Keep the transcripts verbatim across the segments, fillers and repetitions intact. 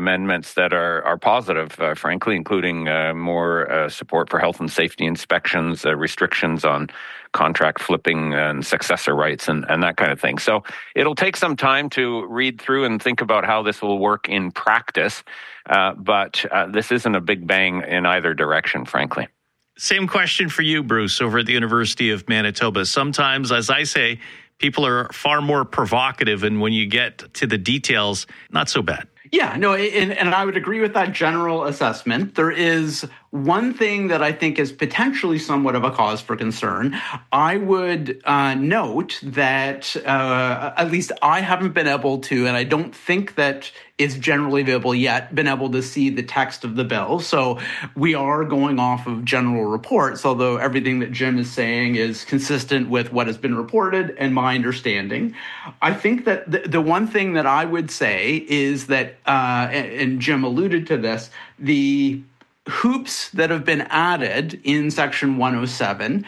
amendments that are, are positive, uh, frankly, including uh, more uh, support for health and safety inspections, uh, restrictions on contract flipping and successor rights and, and that kind of thing. So it'll take some time to read through and think about how this will work in practice, uh, but uh, this isn't a big bang in either direction, frankly. Same question for you, Bruce, over at the University of Manitoba. Sometimes, as I say, people are far more provocative, and when you get to the details, not so bad. Yeah, no, and, and I would agree with that general assessment. There is one thing that I think is potentially somewhat of a cause for concern. I would uh, note that uh, at least I haven't been able to, and I don't think that it's generally available yet, been able to see the text of the bill. So we are going off of general reports, although everything that Jim is saying is consistent with what has been reported and my understanding. I think that the, the one thing that I would say is that, uh, and, and Jim alluded to this, the hoops that have been added in Section one oh seven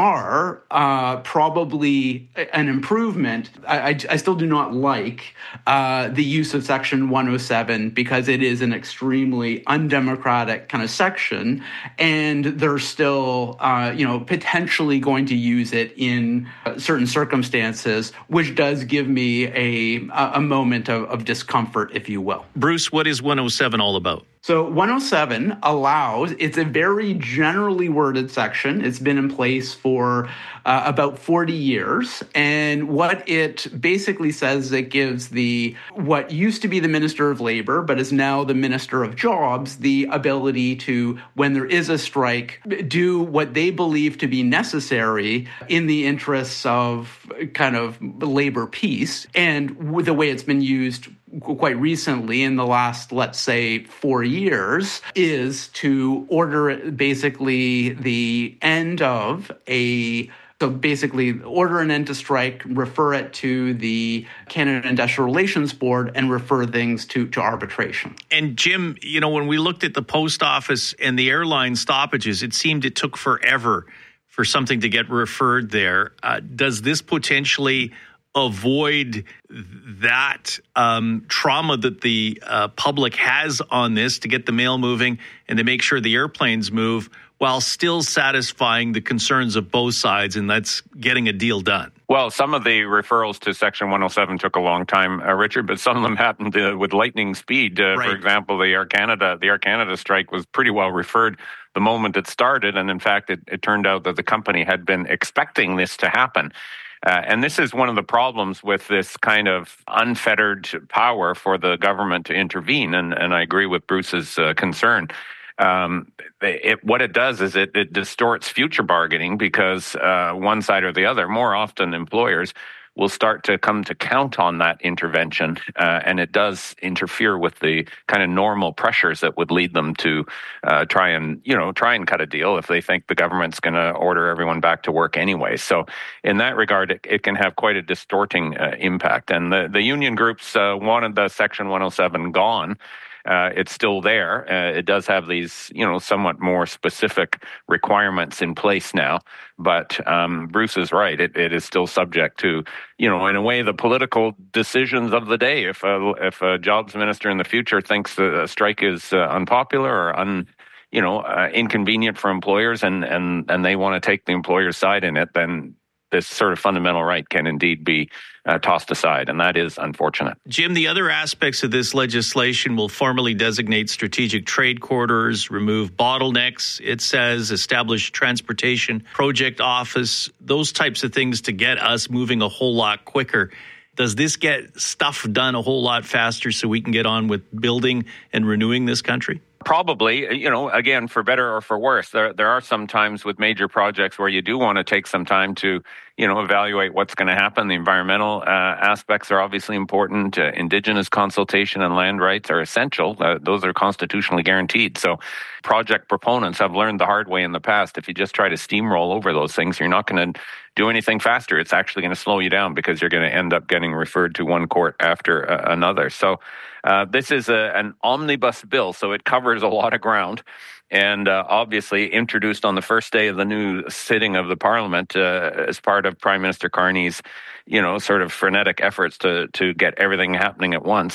are uh, probably an improvement. I, I, I still do not like uh, the use of Section one oh seven because it is an extremely undemocratic kind of section, and they're still, uh, you know, potentially going to use it in certain circumstances, which does give me a a moment of, of discomfort, if you will. Bruce, what is one oh seven all about? So one oh seven allows, it's a very generally worded section. It's been in place for uh, about forty years. And what it basically says, it gives the, what used to be the Minister of Labor, but is now the Minister of Jobs, the ability to, when there is a strike, do what they believe to be necessary in the interests of kind of labor peace. And the way it's been used quite recently in the last, let's say, four years, is to order basically the end of a, so basically order an end to strike, refer it to the Canada Industrial Relations Board, and refer things to, to arbitration. And Jim, you know, when we looked at the post office and the airline stoppages, it seemed it took forever for something to get referred there. Uh, does this potentially avoid that um, trauma that the uh, public has on this to get the mail moving and to make sure the airplanes move while still satisfying the concerns of both sides, and that's getting a deal done? Well, some of the referrals to Section one oh seven took a long time, uh, Richard, but some of them happened uh, with lightning speed. Uh, right. For example, the Air Canada, the Air Canada strike was pretty well referred the moment it started, and in fact, it, it turned out that the company had been expecting this to happen. Uh, and this is one of the problems with this kind of unfettered power for the government to intervene. And, and I agree with Bruce's uh, concern. Um, it, what it does is it, it distorts future bargaining because uh, one side or the other, more often employers, will start to come to count on that intervention, uh, and it does interfere with the kind of normal pressures that would lead them to uh, try and, you know, try and cut a deal if they think the government's going to order everyone back to work anyway. So in that regard, it, it can have quite a distorting uh, impact. And the, the union groups uh, wanted the Section one oh seven gone. Uh, it's still there. Uh, it does have these, you know, somewhat more specific requirements in place now. But um, Bruce is right. It, it is still subject to, you know, in a way, the political decisions of the day. If a, if a jobs minister in the future thinks a strike is uh, unpopular or un, you know, uh, inconvenient for employers, and and and they want to take the employer's side in it, then this sort of fundamental right can indeed be uh, tossed aside, and that is unfortunate. Jim, the other aspects of this legislation will formally designate strategic trade corridors, remove bottlenecks, it says, establish transportation project office, those types of things to get us moving a whole lot quicker. Does this get stuff done a whole lot faster so we can get on with building and renewing this country? Probably, you know, again, for better or for worse, there there are some times with major projects where you do want to take some time to, you know, evaluate what's going to happen. The environmental uh, aspects are obviously important. Uh, Indigenous consultation and land rights are essential. Uh, those are constitutionally guaranteed. So project proponents have learned the hard way in the past. If you just try to steamroll over those things, you're not going to do anything faster. It's actually going to slow you down because you're going to end up getting referred to one court after uh, another. So uh, this is a, an omnibus bill, so it covers a lot of ground. And uh, obviously introduced on the first day of the new sitting of the Parliament uh, as part of Prime Minister Carney's, you know, sort of frenetic efforts to to get everything happening at once.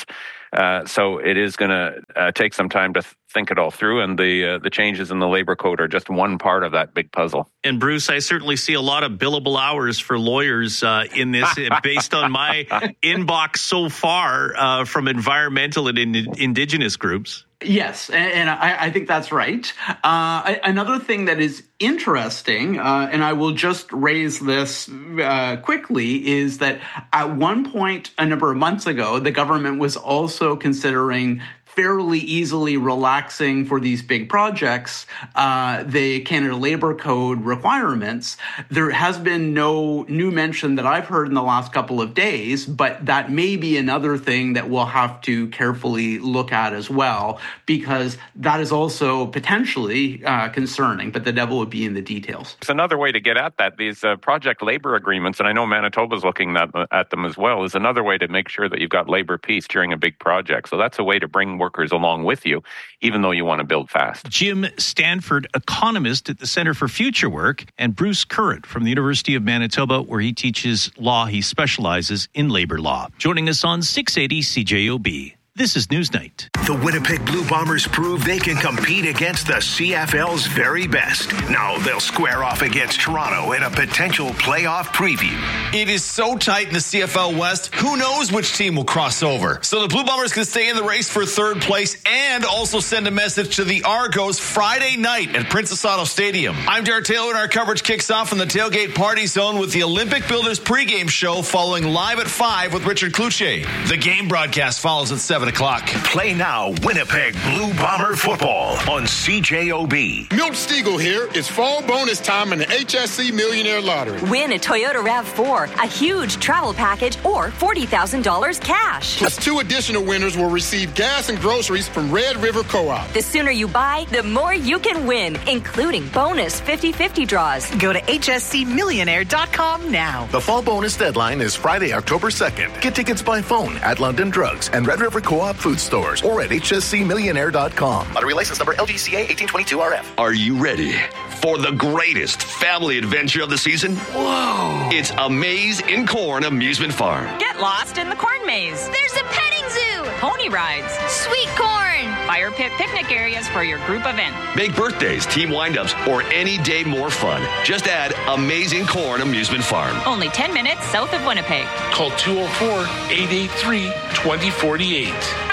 Uh, so it is going to uh, take some time to th- think it all through, and the uh, the changes in the labor code are just one part of that big puzzle. And Bruce, I certainly see a lot of billable hours for lawyers uh, in this, based on my inbox so far uh, from environmental and in- indigenous groups. Yes, and, and I, I think that's right. Uh, another thing that is interesting, uh, and I will just raise this uh, quickly, is that at one point a number of months ago, the government was also considering fairly easily relaxing for these big projects uh, the Canada Labour Code requirements. There has been no new mention that I've heard in the last couple of days, but that may be another thing that we'll have to carefully look at as well, because that is also potentially uh, concerning, but the devil would be in the details. It's another way to get at that. These uh, project labor agreements, and I know Manitoba's looking at, at them as well, is another way to make sure that you've got labor peace during a big project. So that's a way to bring workers along with you, even though you want to build fast. Jim Stanford, economist at the Centre for Future Work, and Bruce Currett from the University of Manitoba, where he teaches law. He specializes in labor law. Joining us on six eighty C J O B. This is Newsnight. The Winnipeg Blue Bombers prove they can compete against the C F L's very best. Now they'll square off against Toronto in a potential playoff preview. It is so tight in the C F L West, who knows which team will cross over. So the Blue Bombers can stay in the race for third place and also send a message to the Argos Friday night at Princess Auto Stadium. I'm Derek Taylor, and our coverage kicks off in the Tailgate Party Zone with the Olympic Builders pregame show following live at five with Richard Cloutier. The game broadcast follows at seven o'clock. Play now Winnipeg Blue Bomber football on C J O B. Milt Stiegel here. It's fall bonus time in the H S C Millionaire Lottery. Win a Toyota RAV four, a huge travel package, or forty thousand dollars cash. Plus two additional winners will receive gas and groceries from Red River Co-op. The sooner you buy, the more you can win, including bonus fifty-fifty draws. Go to H S C millionaire dot com now. The fall bonus deadline is Friday, October second. Get tickets by phone at London Drugs and Red River Co-op food stores or at H S C millionaire dot com. Lottery license number L G C A eighteen twenty-two R F. Are you ready for the greatest family adventure of the season? Whoa! It's a maze in Corn Amusement Farm. Get lost in the corn maze. There's a petting zoo. Pony rides. Sweet corn. Fire pit picnic areas for your group event. Make birthdays, team windups, or any day more fun. Just add Amazing Corn Amusement Farm. Only ten minutes south of Winnipeg. Call two oh four, eight eight three, two oh four eight.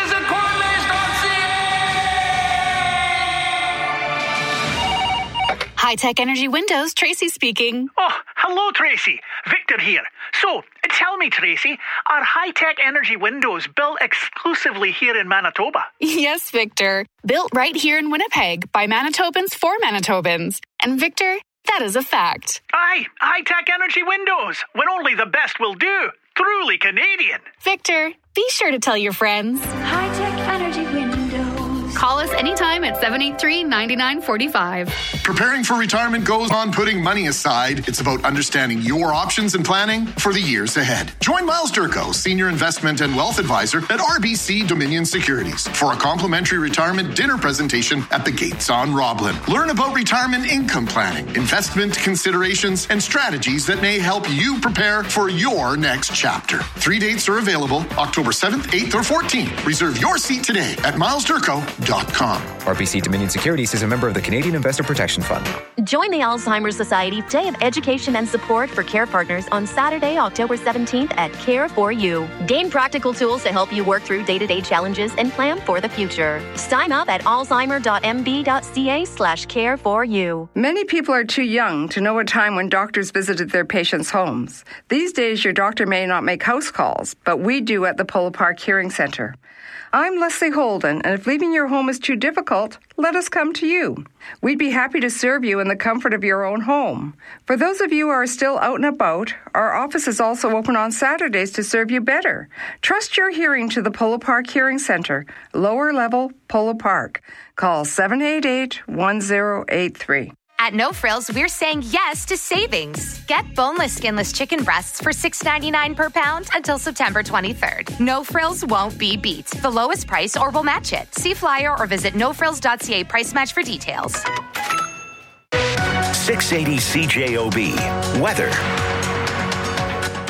High-Tech Energy Windows, Tracy speaking. Oh, hello, Tracy. Victor here. So, tell me, Tracy, are High-Tech Energy Windows built exclusively here in Manitoba? Yes, Victor. Built right here in Winnipeg by Manitobans for Manitobans. And Victor, that is a fact. Aye, High-Tech Energy Windows, when only the best will do. Truly Canadian. Victor, be sure to tell your friends. High-Tech Energy Windows. Call us anytime at seven eight three, nine nine four five. Preparing for retirement goes on putting money aside. It's about understanding your options and planning for the years ahead. Join Miles Durko, Senior Investment and Wealth Advisor at R B C Dominion Securities, for a complimentary retirement dinner presentation at the Gates on Roblin. Learn about retirement income planning, investment considerations, and strategies that may help you prepare for your next chapter. Three dates are available, October seventh, eighth, or fourteenth. Reserve your seat today at miles durko dot com. R B C Dominion Securities is a member of the Canadian Investor Protection Fund. Join the Alzheimer's Society Day of Education and Support for Care Partners on Saturday, October seventeenth at Care for You. Gain practical tools to help you work through day-to-day challenges and plan for the future. Sign up at alzheimer dot m b dot c a slash care for you. Many people are too young to know a time when doctors visited their patients' homes. These days, your doctor may not make house calls, but we do at the Polo Park Hearing Center. I'm Leslie Holden, and if leaving your home is too difficult, let us come to you. We'd be happy to serve you in the comfort of your own home. For those of you who are still out and about, our office is also open on Saturdays to serve you better. Trust your hearing to the Polo Park Hearing Center, lower level Polo Park. Call seven eight eight, one zero eight three. At No Frills, we're saying yes to savings. Get boneless, skinless chicken breasts for six ninety-nine per pound until September twenty-third. No Frills won't be beat. The lowest price or we'll match it. See flyer or visit no frills dot c a price match for details. six eighty C J O B. Weather.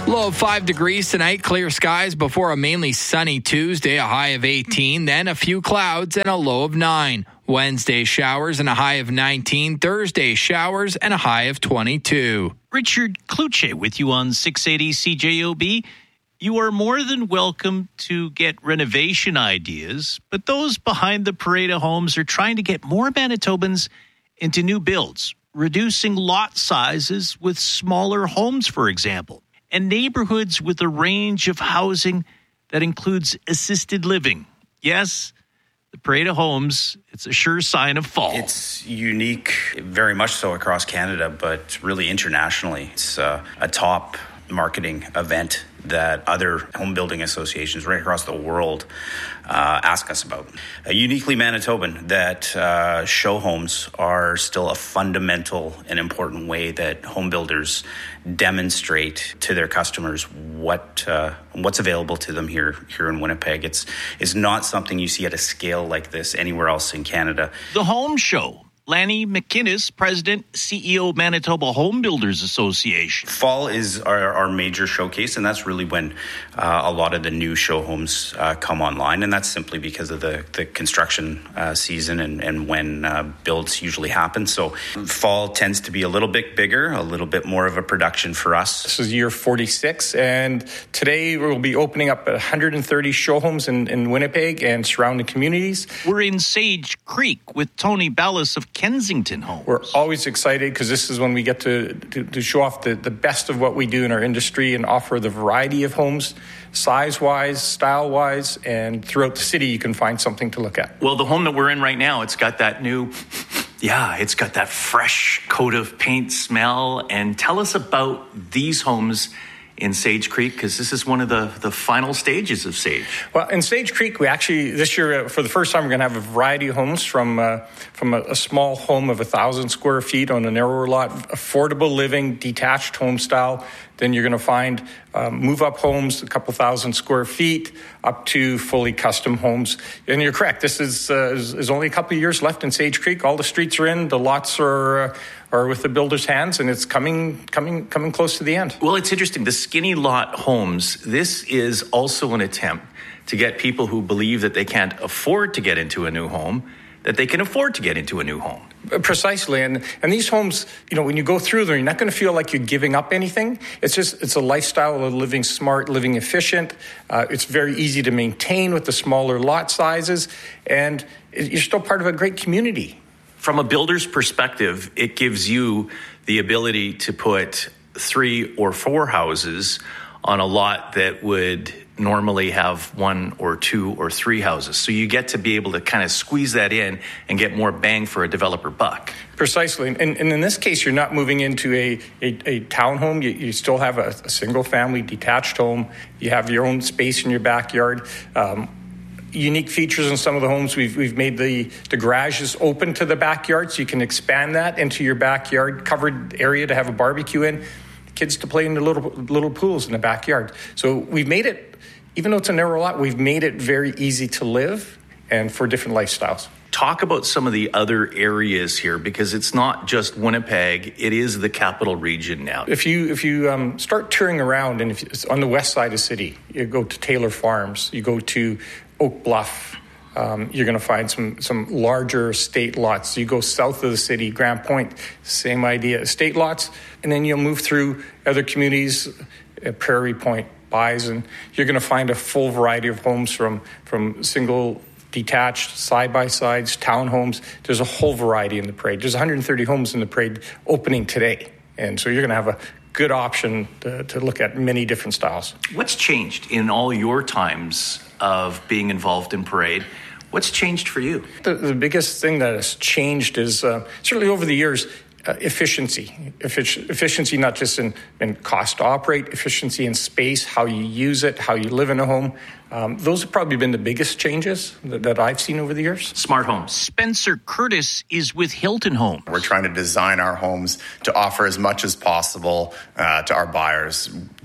Low of five degrees tonight, clear skies before a mainly sunny Tuesday, a high of eighteen, then a few clouds and a low of nine. Wednesday, showers and a high of nineteen. Thursday, showers and a high of twenty-two. Richard Kluche with you on six eighty C J O B. You are more than welcome to get renovation ideas, but those behind the parade of homes are trying to get more Manitobans into new builds, reducing lot sizes with smaller homes, for example, and neighborhoods with a range of housing that includes assisted living. Yes, the parade of homes, it's a sure sign of fall. It's unique, very much so across Canada, but really internationally. It's uh, a top marketing event that other home building associations right across the world uh, ask us about. Uh, uniquely Manitoban, that uh, show homes are still a fundamental and important way that home builders demonstrate to their customers what uh, what's available to them here here in Winnipeg. It's it's not something you see at a scale like this anywhere else in Canada. The Home Show. Lanny McInnes, President, C E O, Manitoba Home Builders Association. Fall is our, our major showcase, and that's really when uh, a lot of the new show homes uh, come online, and that's simply because of the, the construction uh, season and, and when uh, builds usually happen. So fall tends to be a little bit bigger, a little bit more of a production for us. This is year forty-six, and today we'll be opening up one hundred thirty show homes in, in Winnipeg and surrounding communities. We're in Sage Creek with Tony Bellis of Kensington Homes. We're always excited because this is when we get to, to, to show off the, the best of what we do in our industry and offer the variety of homes, size-wise, style-wise, and throughout the city you can find something to look at. Well, the home that we're in right now, it's got that new, yeah, it's got that fresh coat of paint smell. And tell us about these homes in Sage Creek, because this is one of the, the final stages of Sage. Well, in Sage Creek, we actually, this year, uh, for the first time, we're going to have a variety of homes from uh, from a, a small home of one thousand square feet on a narrower lot, affordable living, detached home style. Then you're going to find um, move-up homes, a couple thousand square feet, up to fully custom homes. And you're correct, this is, uh, is, is only a couple of years left in Sage Creek. All the streets are in, the lots are... Uh, are with the builder's hands, and it's coming coming, coming close to the end. Well, it's interesting. The skinny lot homes, this is also an attempt to get people who believe that they can't afford to get into a new home, that they can afford to get into a new home. Precisely. And and these homes, you know, when you go through them, you're not going to feel like you're giving up anything. It's just, it's a lifestyle of living smart, living efficient. Uh, it's very easy to maintain with the smaller lot sizes, and you're still part of a great community. From a builder's perspective, it gives you the ability to put three or four houses on a lot that would normally have one or two or three houses. So you get to be able to kind of squeeze that in and get more bang for a developer buck. Precisely. And, and in this case, you're not moving into a, a, a townhome. You, you still have a, a single-family detached home. You have your own space in your backyard. Um, Unique features in some of the homes, we've we've made the, the garages open to the backyard, so you can expand that into your backyard, covered area to have a barbecue in, kids to play in the little little pools in the backyard. So we've made it, even though it's a narrow lot, we've made it very easy to live and for different lifestyles. Talk about some of the other areas here, because it's not just Winnipeg, it is the capital region now. If you if you um, start touring around, and if it's on the west side of the city, you go to Taylor Farms, you go to Oak Bluff, um, you're going to find some some larger estate lots. You go south of the city, Grand Point, same idea, estate lots, and then you'll move through other communities, uh, Prairie Point, Bison. You're going to find a full variety of homes from from single, detached, side-by-sides, townhomes. There's a whole variety in the parade. There's one hundred thirty homes in the parade opening today, and so you're going to have a good option to, to look at many different styles. What's changed in all your times of being involved in parade? What's changed for you? The, the biggest thing that has changed is uh, certainly over the years, uh, efficiency. Effic- efficiency not just in, in cost to operate, efficiency in space, how you use it, how you live in a home. Um, those have probably been the biggest changes that, that I've seen over the years. Smart homes. Spencer Curtis is with Hilton Home. We're trying to design our homes to offer as much as possible uh, to our buyers.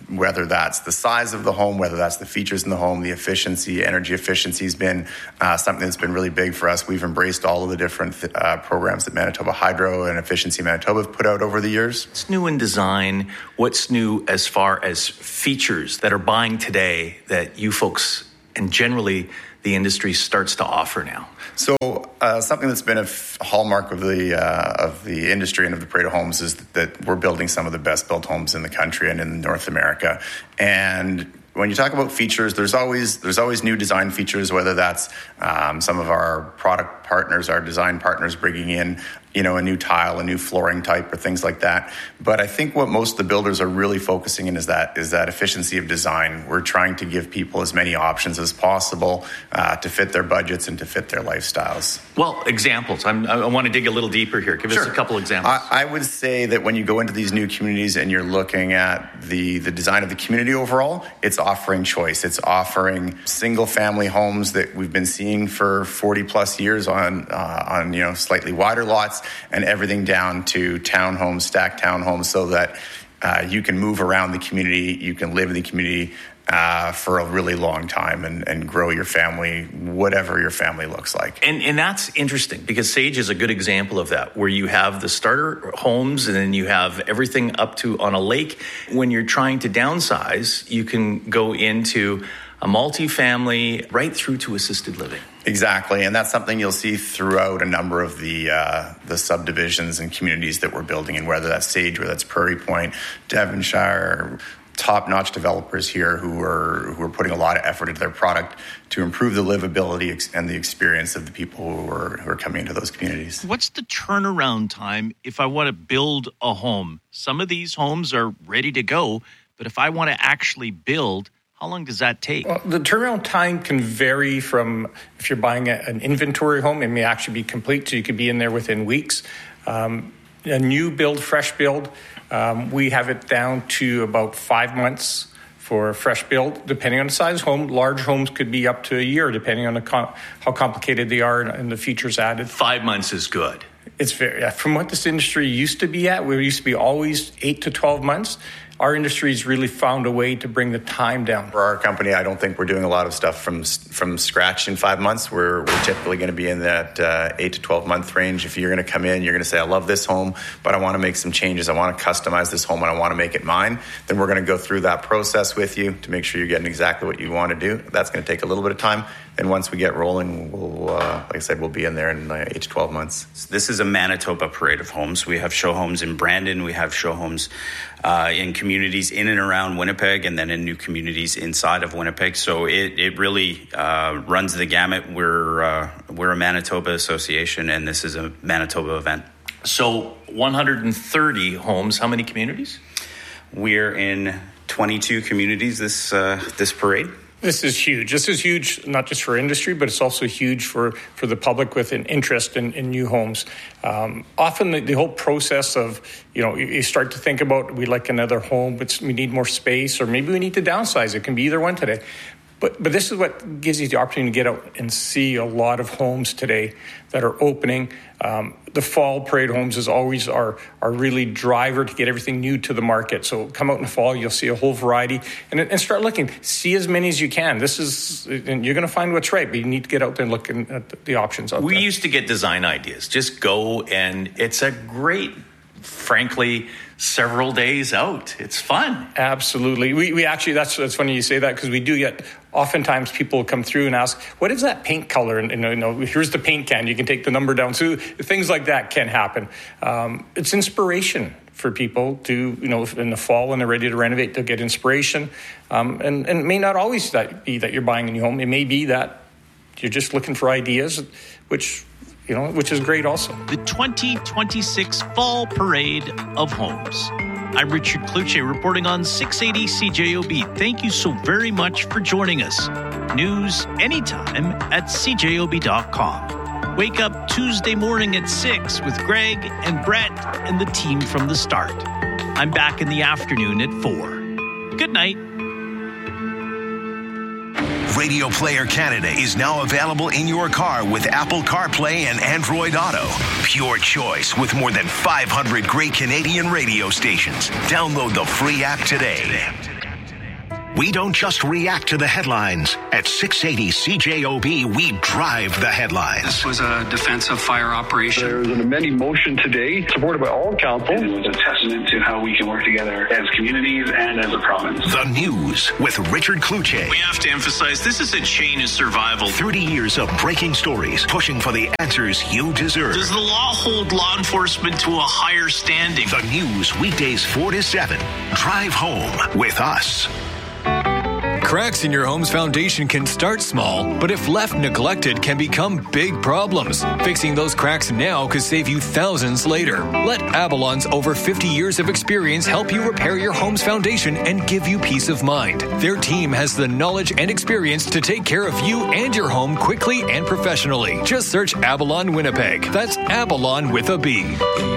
whether that's the size of the home, whether that's the features in the home, the efficiency, energy efficiency has been uh, something that's been really big for us. We've embraced all of the different uh, programs that Manitoba Hydro and Efficiency Manitoba have put out over the years. What's new in design? What's new as far as features that are buying today that you folks and generally the industry starts to offer now? So uh, something that's been a f- hallmark of the uh, of the industry and of the Parade of Homes is that we're building some of the best built homes in the country and in North America. And when you talk about features, there's always there's always new design features, whether that's um, some of our product partners, our design partners bringing in, you know, a new tile, a new flooring type or things like that. But I think what most of the builders are really focusing in is that is that efficiency of design. We're trying to give people as many options as possible uh, to fit their budgets and to fit their lifestyles. Well, examples. I'm, I want to dig a little deeper here. Give Sure. us a couple examples. I, I would say that when you go into these new communities and you're looking at the, the design of the community overall, it's offering choice. It's offering single family homes that we've been seeing for forty plus years on uh, on you know slightly wider lots, and everything down to townhomes, stacked townhomes, so that uh, you can move around the community, you can live in the community uh, for a really long time and, and grow your family, whatever your family looks like. And and that's interesting because Sage is a good example of that, where you have the starter homes and then you have everything up to on a lake. When you're trying to downsize, you can go into a multifamily right through to assisted living. Exactly, and that's something you'll see throughout a number of the uh, the subdivisions and communities that we're building in, whether that's Sage, whether that's Prairie Point, Devonshire, top-notch developers here who are who are putting a lot of effort into their product to improve the livability ex- and the experience of the people who are who are coming into those communities. What's the turnaround time if I want to build a home? Some of these homes are ready to go, but if I want to actually build, how long does that take? Well, the turnaround time can vary from if you're buying a, an inventory home, it may actually be complete, so you could be in there within weeks. Um, a new build, fresh build, um, we have it down to about five months for a fresh build, depending on the size of home. Large homes could be up to a year, depending on the com- how complicated they are and, and the features added. Five months is good. It's very, from what this industry used to be at, we used to be always eight to twelve months. Our industry's really found a way to bring the time down. For our company, I don't think we're doing a lot of stuff from from scratch in five months. We're, we're typically going to be in that uh, eight to twelve month range. If you're going to come in, you're going to say, I love this home, but I want to make some changes. I want to customize this home and I want to make it mine. Then we're going to go through that process with you to make sure you're getting exactly what you want to do. That's going to take a little bit of time. And once we get rolling, we'll, uh, like I said, we'll be in there in uh, eight to twelve months. This is a Manitoba Parade of Homes. We have show homes in Brandon. We have show homes uh, in communities in and around Winnipeg, and then in new communities inside of Winnipeg. So it, it really uh, runs the gamut. We're uh, we're a Manitoba association, and this is a Manitoba event. So one hundred thirty homes. How many communities? We're in twenty-two communities this uh, this parade. This is huge. This is huge, not just for industry, but it's also huge for, for the public with an interest in, in new homes. Um, often the, the whole process of, you know, you, you start to think about, we like another home, but we need more space, or maybe we need to downsize. It can be either one today. But but this is what gives you the opportunity to get out and see a lot of homes today that are opening. Um, the fall parade homes is always our, our really driver to get everything new to the market. So come out in the fall, you'll see a whole variety, and, and start looking. See as many as you can. This is, and you're going to find what's right, but you need to get out there and look at the options out we there. We used to get design ideas. Just go, and it's a great, frankly, several days out. It's fun. Absolutely. We we actually, that's that's funny you say that, because we do get, oftentimes people come through and ask, what is that paint color? And, and you know, here's the paint can. You can take the number down. So things like that can happen. Um, it's inspiration for people to, you know, in the fall when they're ready to renovate, they'll get inspiration. Um, and, and it may not always that be that you're buying a new home. It may be that you're just looking for ideas, which... You know, which is great also. The twenty twenty-six Fall Parade of Homes. I'm Richard Cloutier reporting on six eighty C J O B. Thank you so very much for joining us. News anytime at c j o b dot com. Wake up Tuesday morning at six with Greg and Brett and the team from the start. I'm back in the afternoon at four. Good night. Radio Player Canada is now available in your car with Apple CarPlay and Android Auto. Pure choice with more than five hundred great Canadian radio stations. Download the free app today. We don't just react to the headlines. At six eighty C J O B, we drive the headlines. This was a defensive fire operation. There was an amending motion today, supported by all council. It was a testament to how we can work together as communities and as a province. The News with Richard Kluche. We have to emphasize this is a chain of survival. thirty years of breaking stories, pushing for the answers you deserve. Does the law hold law enforcement to a higher standing? The News, weekdays four to seven. Drive home with us. Cracks in your home's foundation can start small, but if left neglected, can become big problems. Fixing those cracks now could save you thousands later. Let Avalon's over fifty years of experience help you repair your home's foundation and give you peace of mind. Their team has the knowledge and experience to take care of you and your home quickly and professionally. Just search Avalon Winnipeg. That's Avalon with a B.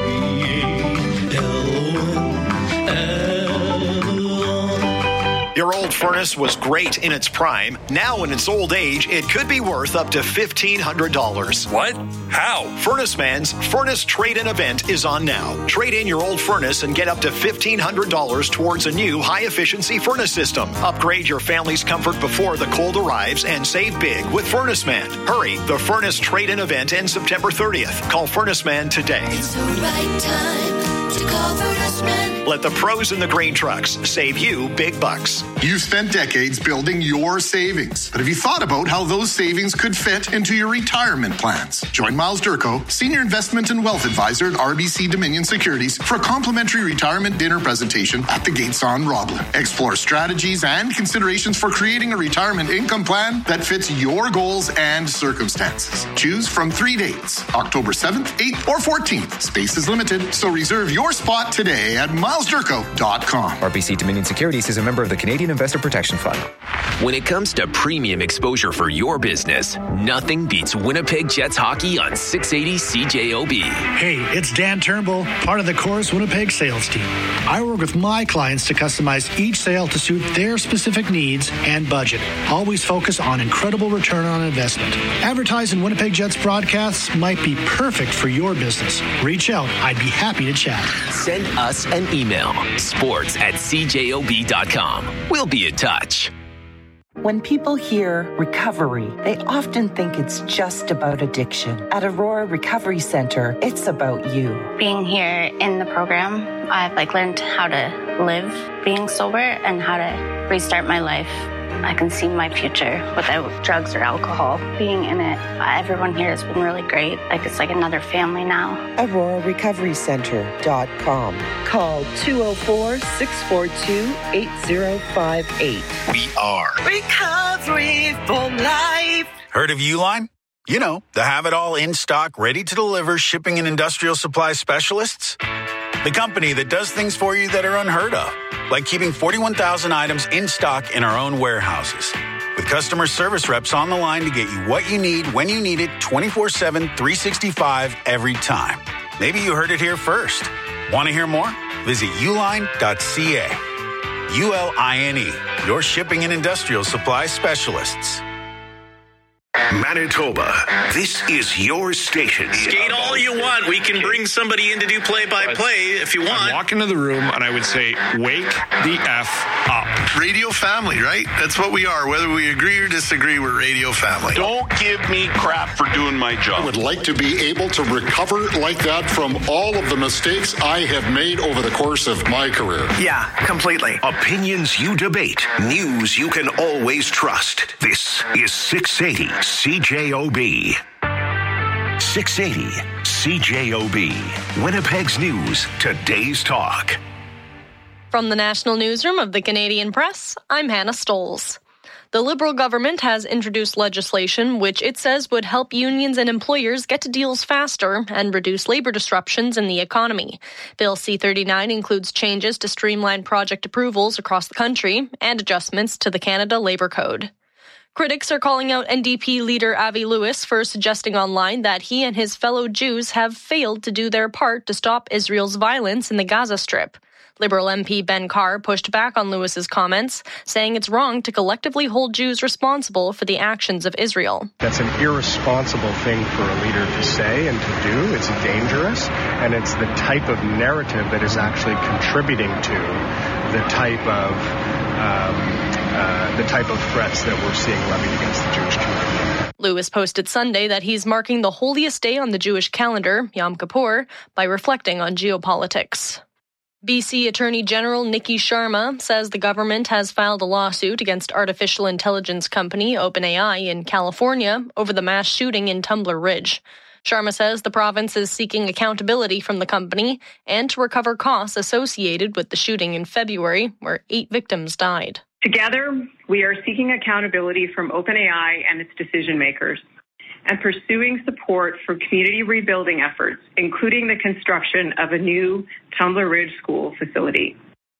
Your old furnace was great in its prime. Now in its old age, it could be worth up to fifteen hundred dollars. What? How? Furnace Man's Furnace Trade-In event is on now. Trade in your old furnace and get up to fifteen hundred dollars towards a new high-efficiency furnace system. Upgrade your family's comfort before the cold arrives and save big with Furnace Man. Hurry, the Furnace Trade-In event ends September thirtieth. Call Furnace Man today. It's the right time to call Furnace Man. Let the pros in the green trucks save you big bucks. You've spent decades building your savings, but have you thought about how those savings could fit into your retirement plans? Join Miles Durko, Senior Investment and Wealth Advisor at R B C Dominion Securities, for a complimentary retirement dinner presentation at the Gates on Roblin. Explore strategies and considerations for creating a retirement income plan that fits your goals and circumstances. Choose from three dates, October seventh, eighth, or fourteenth. Space is limited, so reserve your spot today at miles durko dot com. R B C Dominion Securities is a member of the Canadian Investor Protection Fund. When it comes to premium exposure for your business, nothing beats Winnipeg Jets hockey on six eighty C J O B. Hey, it's Dan Turnbull, part of the Chorus Winnipeg sales team. I work with my clients to customize each sale to suit their specific needs and budget. Always focus on incredible return on investment. Advertising Winnipeg Jets broadcasts might be perfect for your business. Reach out. I'd be happy to chat. Send us an email, sports at c j o b dot com. We'll be in touch. When people hear recovery, they often think it's just about addiction. At Aurora Recovery Center, it's about you. Being here in the program, I've like learned how to live being sober and how to restart my life. I can see my future without drugs or alcohol. Being in it, everyone here has been really great. Like it's like another family now. Aurora Recovery Center dot com. Call two oh four, six four two, eight oh five eight. We are Recovery for Life. Heard of Uline? You know, the have-it-all in-stock, ready-to-deliver shipping and industrial supply specialists. The company that does things for you that are unheard of, like keeping forty-one thousand items in stock in our own warehouses. With customer service reps on the line to get you what you need, when you need it, twenty-four seven, three sixty-five, every time. Maybe you heard it here first. Want to hear more? Visit uline dot c a. U L I N E, your shipping and industrial supply specialists. Manitoba, this is your station. Skate all you want. We can bring somebody in to do play-by-play if you want. I'd walk into the room and I would say, wake the F up. Radio family, right? That's what we are. Whether we agree or disagree, we're radio family. Don't give me crap for doing my job. I would like to be able to recover like that from all of the mistakes I have made over the course of my career. Yeah, completely. Opinions you debate. News you can always trust. This is six eighty C J O B. six eighty C J O B. Winnipeg's News, today's talk. From the National Newsroom of the Canadian Press, I'm Hannah Stoles. The Liberal government has introduced legislation which it says would help unions and employers get to deals faster and reduce labor disruptions in the economy. Bill C thirty-nine includes changes to streamline project approvals across the country and adjustments to the Canada Labour Code. Critics are calling out N D P leader Avi Lewis for suggesting online that he and his fellow Jews have failed to do their part to stop Israel's violence in the Gaza Strip. Liberal M P Ben Carr pushed back on Lewis's comments, saying it's wrong to collectively hold Jews responsible for the actions of Israel. That's an irresponsible thing for a leader to say and to do. It's dangerous, and it's the type of narrative that is actually contributing to the type of um, Uh, uh, the type of threats that we're seeing levied against the Jewish community. Lewis posted Sunday that he's marking the holiest day on the Jewish calendar, Yom Kippur, by reflecting on geopolitics. B C Attorney General Nikki Sharma says the government has filed a lawsuit against artificial intelligence company OpenAI in California over the mass shooting in Tumbler Ridge. Sharma says the province is seeking accountability from the company and to recover costs associated with the shooting in February, where eight victims died. Together, we are seeking accountability from OpenAI and its decision makers, and pursuing support for community rebuilding efforts, including the construction of a new Tumbler Ridge school facility.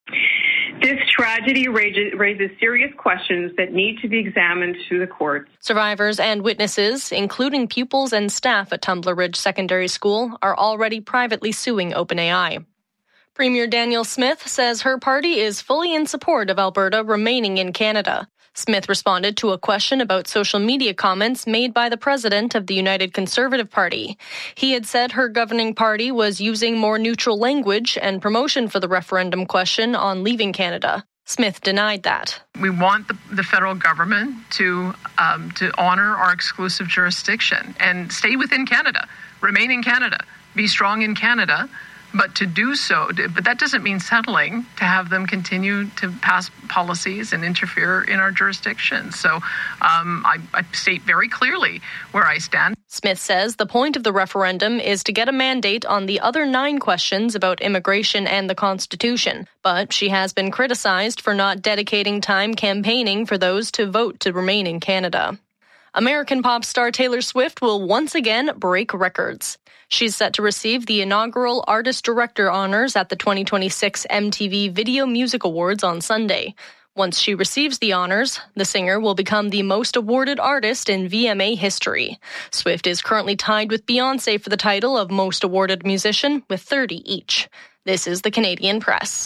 This tragedy raises serious questions that need to be examined through the courts. Survivors and witnesses, including pupils and staff at Tumbler Ridge Secondary School, are already privately suing OpenAI. Premier Danielle Smith says her party is fully in support of Alberta remaining in Canada. Smith responded to a question about social media comments made by the president of the United Conservative Party. He had said her governing party was using more neutral language and promotion for the referendum question on leaving Canada. Smith denied that. We want the, the federal government to um, to honor our exclusive jurisdiction and stay within Canada, remain in Canada, be strong in Canada. But to do so, but that doesn't mean settling to have them continue to pass policies and interfere in our jurisdiction. So um, I, I state very clearly where I stand. Smith says the point of the referendum is to get a mandate on the other nine questions about immigration and the Constitution. But she has been criticized for not dedicating time campaigning for those to vote to remain in Canada. American pop star Taylor Swift will once again break records. She's set to receive the inaugural Artist Director honors at the twenty twenty-six M T V Video Music Awards on Sunday. Once she receives the honors, the singer will become the most awarded artist in V M A history. Swift is currently tied with Beyoncé for the title of Most Awarded Musician with thirty each. This is the Canadian Press.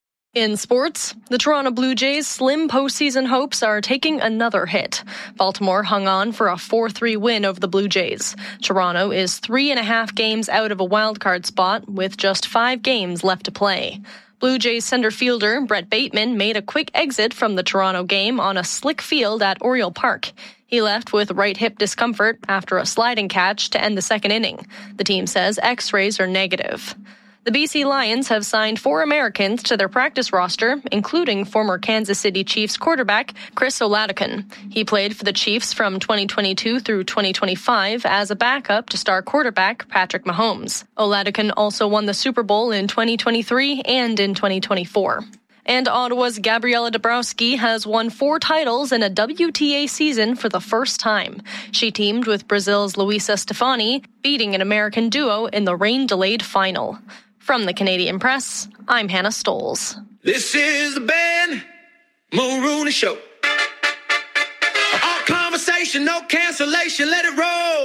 In sports, the Toronto Blue Jays' slim postseason hopes are taking another hit. Baltimore hung on for a four three win over the Blue Jays. Toronto is three and a half games out of a wildcard spot with just five games left to play. Blue Jays center fielder Brett Bateman made a quick exit from the Toronto game on a slick field at Oriole Park. He left with right hip discomfort after a sliding catch to end the second inning. The team says X-rays are negative. The B C Lions have signed four Americans to their practice roster, including former Kansas City Chiefs quarterback Chris Oladokun. He played for the Chiefs from twenty twenty-two through twenty twenty-five as a backup to star quarterback Patrick Mahomes. Oladokun also won the Super Bowl in twenty twenty-three and in twenty twenty-four. And Ottawa's Gabriela Dabrowski has won four titles in a W T A season for the first time. She teamed with Brazil's Luisa Stefani, beating an American duo in the rain-delayed final. From the Canadian Press, I'm Hannah Stolz. This is the Ben Mulrooney Show. All conversation, no cancellation, let it roll.